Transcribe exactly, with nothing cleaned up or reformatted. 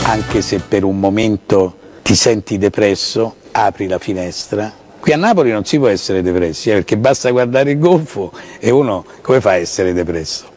anche se per un momento ti senti depresso, apri la finestra. Qui a Napoli non si può essere depressi, eh, perché basta guardare il golfo e uno come fa a essere depresso?